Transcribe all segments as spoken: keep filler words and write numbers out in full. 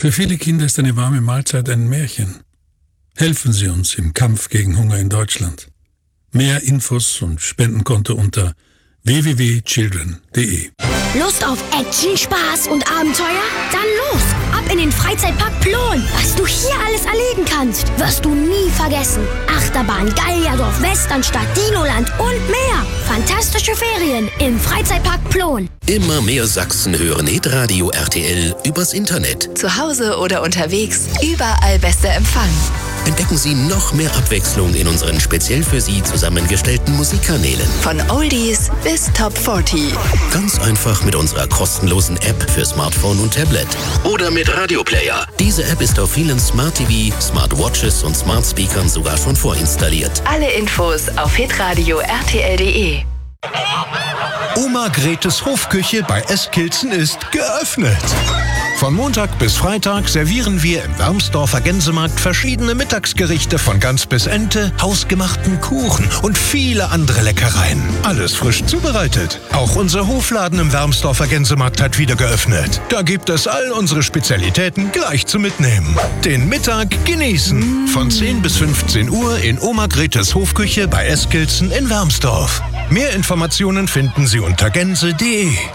Für viele Kinder ist eine warme Mahlzeit ein Märchen. Helfen Sie uns im Kampf gegen Hunger in Deutschland. Mehr Infos und Spendenkonto unter w w w punkt children punkt d e. Lust auf Action, Spaß und Abenteuer? Dann los! Ab in den Freizeitpark Plon! Was du hier alles erleben kannst, wirst du nie vergessen. Achterbahn, Gallierdorf, Westernstadt, Dinoland und mehr. Fantastische Ferien im Freizeitpark Plon. Immer mehr Sachsen hören Hitradio R T L übers Internet. Zu Hause oder unterwegs, überall bester Empfang. Entdecken Sie noch mehr Abwechslung in unseren speziell für Sie zusammengestellten Musikkanälen. Von Oldies bis Top vierzig. Ganz einfach mit unserer kostenlosen App für Smartphone und Tablet. Oder mit Radioplayer. Diese App ist auf vielen Smart T V, Smartwatches und Smart Speakern sogar schon vorinstalliert. Alle Infos auf hitradio r t l punkt d e. Oma Gretes Hofküche bei Eskilzen ist geöffnet. Von Montag bis Freitag servieren wir im Wermsdorfer Gänsemarkt verschiedene Mittagsgerichte von Gans bis Ente, hausgemachten Kuchen und viele andere Leckereien. Alles frisch zubereitet. Auch unser Hofladen im Wermsdorfer Gänsemarkt hat wieder geöffnet. Da gibt es all unsere Spezialitäten gleich zum Mitnehmen. Den Mittag genießen. Von zehn bis fünfzehn Uhr in Oma Gretes Hofküche bei Eskilzen in Wermsdorf. Mehr Informationen finden Sie unter gänse punkt d e.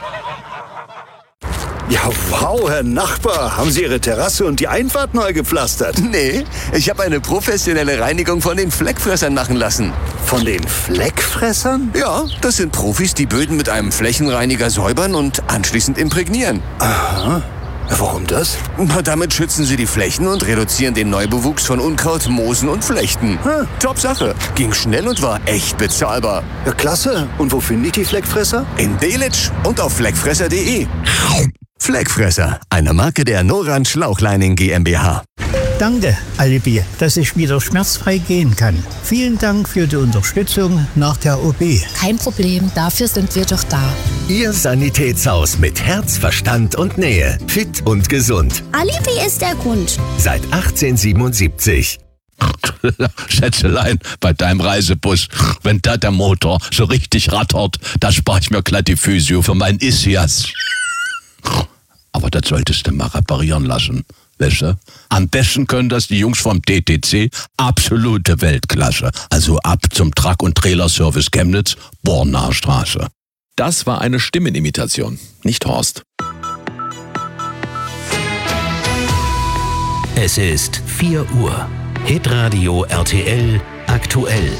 Ja, wow, Herr Nachbar, haben Sie Ihre Terrasse und die Einfahrt neu gepflastert? Nee, ich habe eine professionelle Reinigung von den Fleckfressern machen lassen. Von den Fleckfressern? Ja, das sind Profis, die Böden mit einem Flächenreiniger säubern und anschließend imprägnieren. Aha. Warum das? Na, damit schützen sie die Flächen und reduzieren den Neubewuchs von Unkraut, Moosen und Flechten. Hm. Top Sache. Ging schnell und war echt bezahlbar. Ja, klasse. Und wo finde ich die Fleckfresser? In Delitzsch und auf fleckfresser punkt d e. Fleckfresser, eine Marke der Noran Schlauchleining GmbH. Danke, Alibi, dass ich wieder schmerzfrei gehen kann. Vielen Dank für die Unterstützung nach der O P. Kein Problem, dafür sind wir doch da. Ihr Sanitätshaus mit Herz, Verstand und Nähe. Fit und gesund. Alibi ist der Grund. Seit achtzehnhundertsiebenundsiebzig. Schätzelein, bei deinem Reisebus, wenn da der Motor so richtig rattert, da spare ich mir glatt die Physio für meinen Ischias. Aber das solltest du mal reparieren lassen, weißt du? Am besten können das die Jungs vom D T C, absolute Weltklasse. Also ab zum Truck- und Trailerservice Chemnitz, Bornaer Straße. Das war eine Stimmenimitation, nicht Horst. Es ist vier Uhr. Hitradio R T L aktuell.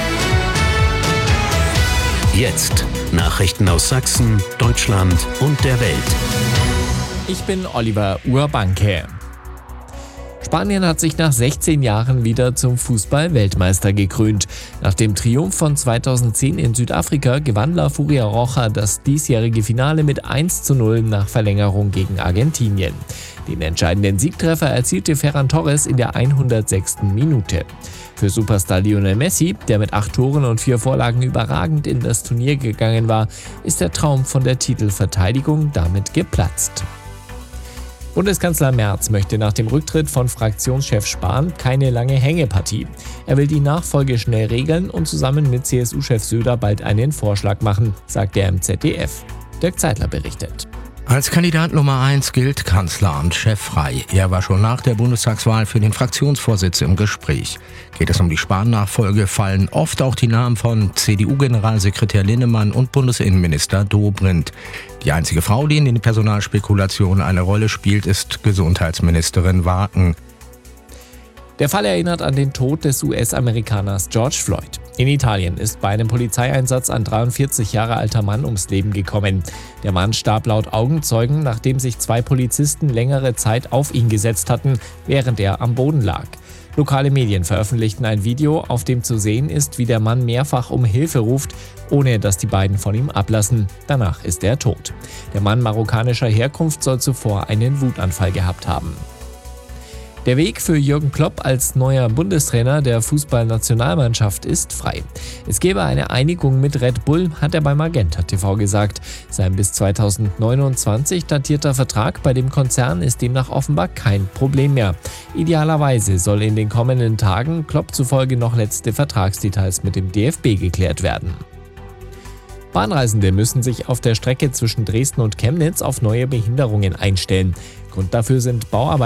Jetzt Nachrichten aus Sachsen, Deutschland und der Welt. Ich bin Oliver Urbanke. Spanien hat sich nach sechzehn Jahren wieder zum Fußball-Weltmeister gekrönt. Nach dem Triumph von zweitausendzehn in Südafrika gewann La Furia Roja das diesjährige Finale mit eins zu null nach Verlängerung gegen Argentinien. Den entscheidenden Siegtreffer erzielte Ferran Torres in der hundertsechsten Minute. Für Superstar Lionel Messi, der mit acht Toren und vier Vorlagen überragend in das Turnier gegangen war, ist der Traum von der Titelverteidigung damit geplatzt. Bundeskanzler Merz möchte nach dem Rücktritt von Fraktionschef Spahn keine lange Hängepartie. Er will die Nachfolge schnell regeln und zusammen mit C S U-Chef Söder bald einen Vorschlag machen, sagt er im Z D F. Dirk Zeitler berichtet. Als Kandidat Nummer eins gilt Kanzleramtschef Frey. Er war schon nach der Bundestagswahl für den Fraktionsvorsitz im Gespräch. Geht es um die Spahn-Nachfolge, fallen oft auch die Namen von C D U-Generalsekretär Linnemann und Bundesinnenminister Dobrindt. Die einzige Frau, die in den Personalspekulationen eine Rolle spielt, ist Gesundheitsministerin Waken. Der Fall erinnert an den Tod des U S-Amerikaners George Floyd. In Italien ist bei einem Polizeieinsatz ein dreiundvierzig Jahre alter Mann ums Leben gekommen. Der Mann starb laut Augenzeugen, nachdem sich zwei Polizisten längere Zeit auf ihn gesetzt hatten, während er am Boden lag. Lokale Medien veröffentlichten ein Video, auf dem zu sehen ist, wie der Mann mehrfach um Hilfe ruft, ohne dass die beiden von ihm ablassen. Danach ist er tot. Der Mann marokkanischer Herkunft soll zuvor einen Wutanfall gehabt haben. Der Weg für Jürgen Klopp als neuer Bundestrainer der Fußballnationalmannschaft ist frei. Es gebe eine Einigung mit Red Bull, hat er bei Magenta T V gesagt. Sein bis zweitausendneunundzwanzig datierter Vertrag bei dem Konzern ist demnach offenbar kein Problem mehr. Idealerweise soll in den kommenden Tagen Klopp zufolge noch letzte Vertragsdetails mit dem D F B geklärt werden. Bahnreisende müssen sich auf der Strecke zwischen Dresden und Chemnitz auf neue Behinderungen einstellen. Grund dafür sind Bauarbeiten